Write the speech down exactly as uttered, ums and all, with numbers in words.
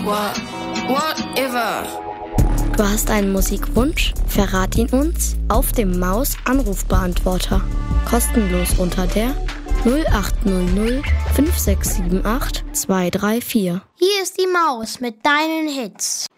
what, whatever. Du hast einen Musikwunsch? Verrat ihn uns auf dem Maus-Anrufbeantworter. Kostenlos unter der null acht null null fünf sechs sieben acht zwei drei vier. Hier ist die Maus mit deinen Hits.